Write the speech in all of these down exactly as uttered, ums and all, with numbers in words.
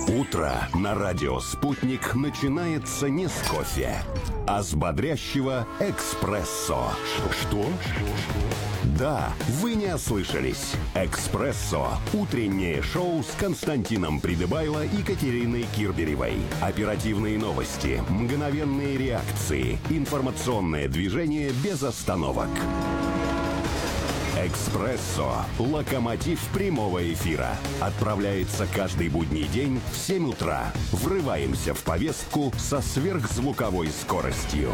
Утро на радио «Спутник» начинается не с кофе, а с бодрящего эспрессо. Что? Да, вы не ослышались. «Эспрессо» – утреннее шоу с Константином Придыбайло и Катериной Кирберевой. Оперативные новости, мгновенные реакции, информационное движение без остановок. «Эспрессо» – локомотив прямого эфира. Отправляется каждый будний день в семь утра. Врываемся в повестку со сверхзвуковой скоростью.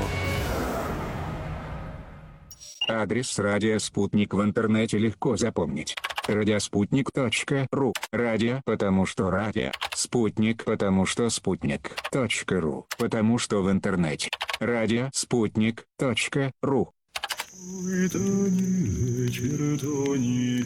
Адрес радио «Спутник» в интернете легко запомнить. радиоспутник точка ру. Радио, потому что радио. Спутник, потому что спутник. .ру, потому что в интернете. радио спутник точка ру. Ой, то не вечер, то не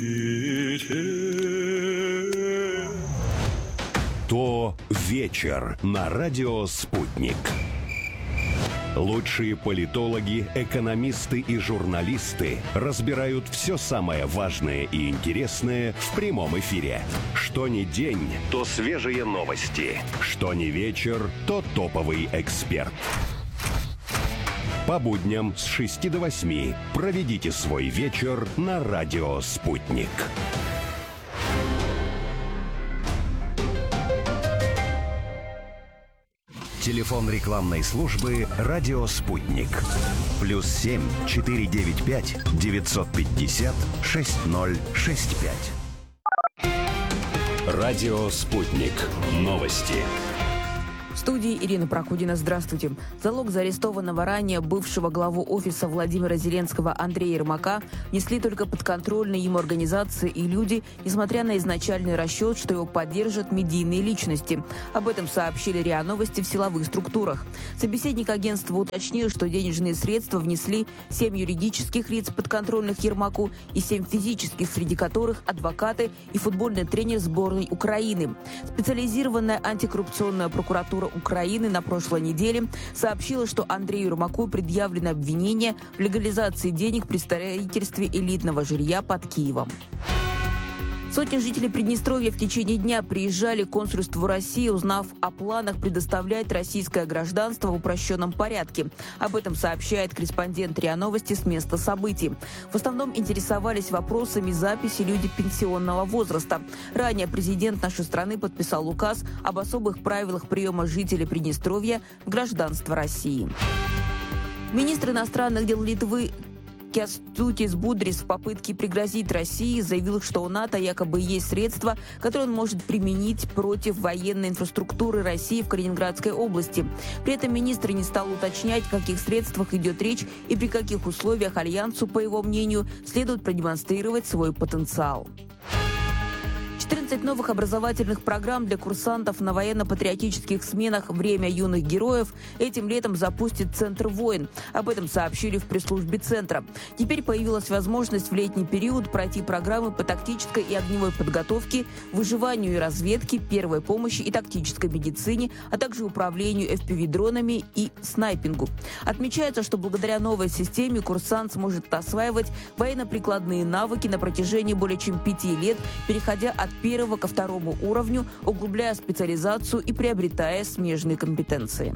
вечер. То вечер на радио «Спутник». Лучшие политологи, экономисты и журналисты разбирают все самое важное и интересное в прямом эфире. Что ни день, то свежие новости. Что ни вечер, то топовый эксперт. По будням с шести до восьми проведите свой вечер на радио «Спутник». Телефон рекламной службы «Радио Спутник». Плюс семь четыре девять пять девятьсот пятьдесят шесть ноль шесть пять. «Радио Спутник». Новости. В студии Ирина Прокудина. Здравствуйте. Залог за арестованного ранее бывшего главу офиса Владимира Зеленского Андрея Ермака внесли только подконтрольные ему организации и люди, несмотря на изначальный расчет, что его поддержат медийные личности. Об этом сообщили РИА Новости в силовых структурах. Собеседник агентства уточнил, что денежные средства внесли семь юридических лиц, подконтрольных Ермаку, и семь физических, среди которых адвокаты и футбольный тренер сборной Украины. Специализированная антикоррупционная прокуратура Украины на прошлой неделе сообщила, что Андрею Ермаку предъявлено обвинение в легализации денег при строительстве элитного жилья под Киевом. Сотни жителей Приднестровья в течение дня приезжали к консульству России, узнав о планах предоставлять российское гражданство в упрощенном порядке. Об этом сообщает корреспондент РИА Новости с места событий. В основном интересовались вопросами записи люди пенсионного возраста. Ранее президент нашей страны подписал указ об особых правилах приема жителей Приднестровья в гражданство России. Министр иностранных дел Литвы Кястутис Будрис в попытке пригрозить России заявил, что у НАТО якобы есть средства, которые он может применить против военной инфраструктуры России в Калининградской области. При этом министр не стал уточнять, о каких средствах идет речь и при каких условиях Альянсу, по его мнению, следует продемонстрировать свой потенциал. четырнадцать новых образовательных программ для курсантов на военно-патриотических сменах «Время юных героев» этим летом запустит Центр войн. Об этом сообщили в пресс-службе Центра. Теперь появилась возможность в летний период пройти программы по тактической и огневой подготовке, выживанию и разведке, первой помощи и тактической медицине, а также управлению эф пи ви-дронами и снайпингу. Отмечается, что благодаря новой системе курсант сможет осваивать военно-прикладные навыки на протяжении более чем пяти лет, переходя от первого ко второму уровню, углубляя специализацию и приобретая смежные компетенции.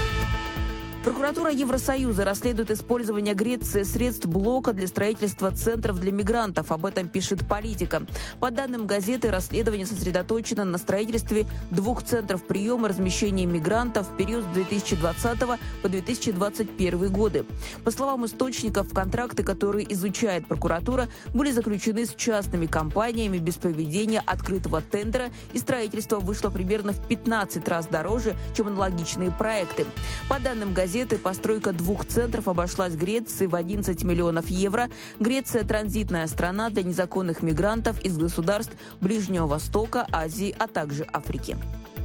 Прокуратура Евросоюза расследует использование Греции средств блока для строительства центров для мигрантов. Об этом пишет «Политика». По данным газеты, расследование сосредоточено на строительстве двух центров приема и размещения мигрантов в период с две тысячи двадцатого по две тысячи двадцать первый годы. По словам источников, контракты, которые изучает прокуратура, были заключены с частными компаниями без проведения открытого тендера, и строительство вышло примерно в пятнадцать раз дороже, чем аналогичные проекты. По данным газеты, постройка двух центров обошлась Греции в одиннадцать миллионов евро. Греция – транзитная страна для незаконных мигрантов из государств Ближнего Востока, Азии, а также Африки.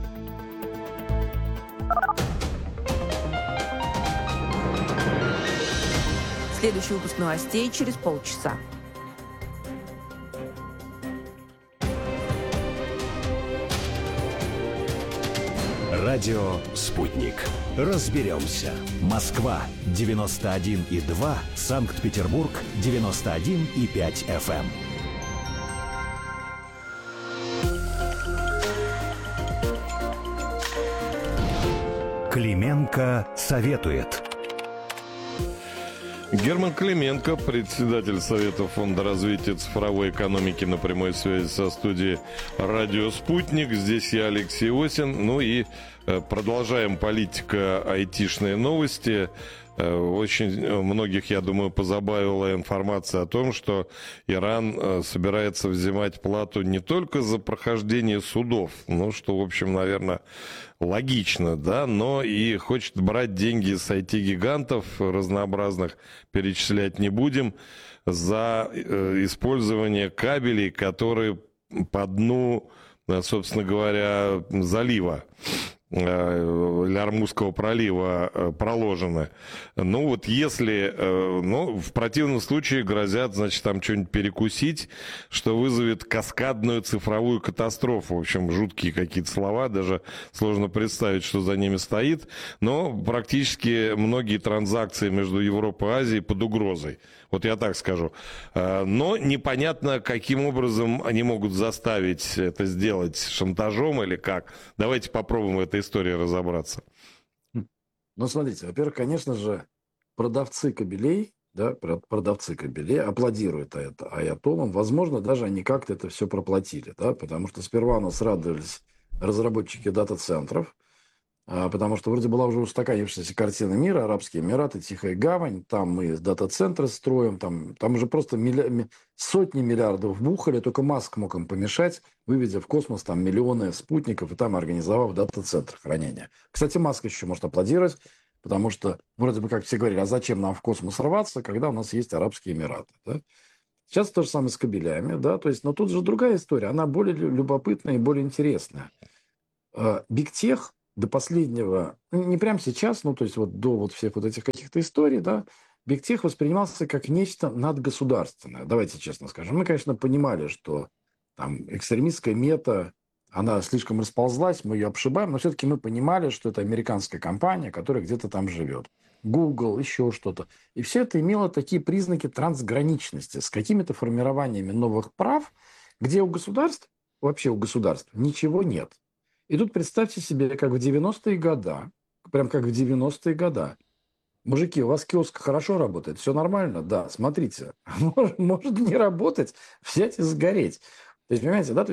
Следующий выпуск новостей через полчаса. Радио «Спутник». Разберемся. Москва девяносто один и два, Санкт-Петербург девяносто один и пять эф эм. Клименко советует. Герман Клименко, председатель Совета Фонда развития цифровой экономики, на прямой связи со студией «Радио Спутник». Здесь я, Алексей Осин. Ну и продолжаем политика айтишные новости. Очень многих, я думаю, позабавила информация о том, что Иран собирается взимать плату не только за прохождение судов, ну, что, в общем, наверное, логично, да, но и хочет брать деньги с ай ти-гигантов разнообразных, перечислять не будем, за использование кабелей, которые по дну, собственно говоря, залива. Ормузского пролива проложены. Ну вот если, ну, в противном случае грозят, значит, там что-нибудь перекусить, что вызовет каскадную цифровую катастрофу. В общем, жуткие какие-то слова, даже сложно представить, что за ними стоит. Но практически многие транзакции между Европой и Азией под угрозой. Вот я так скажу. Но непонятно, каким образом они могут заставить это сделать, шантажом или как. Давайте попробуем в этой истории разобраться. Ну, смотрите, во-первых, конечно же, продавцы кабелей, да, продавцы кабелей аплодируют это аятоллам. Возможно, даже они как-то это все проплатили, да, потому что сперва у нас радовались разработчики дата-центров, потому что вроде была уже устаканившаяся картина мира, Арабские Эмираты, Тихая Гавань, там мы дата-центры строим, там, там уже просто милли... сотни миллиардов вбухали, только Маск мог им помешать, выведя в космос там миллионы спутников и там организовав дата-центр хранения. Кстати, Маск еще может аплодировать, потому что вроде бы как все говорили, а зачем нам в космос рваться, когда у нас есть Арабские Эмираты, да? Сейчас то же самое с кабелями, да, то есть, но тут же другая история, она более любопытная и более интересная. Бигтех до последнего, не прямо сейчас, ну, то есть вот до вот всех вот этих каких-то историй, да, Бигтех воспринимался как нечто надгосударственное. Давайте честно скажем. Мы, конечно, понимали, что там экстремистская мета, она слишком расползлась, мы ее обшибаем, но все-таки мы понимали, что это американская компания, которая где-то там живет. Google, еще что-то. И все это имело такие признаки трансграничности с какими-то формированиями новых прав, где у государств, вообще у государств, ничего нет. И тут представьте себе, как в девяностые годы, прям как в девяностые годы. Мужики, у вас киоск хорошо работает, все нормально? Да, смотрите, может, может не работать, взять и сгореть. То есть, понимаете, да, то есть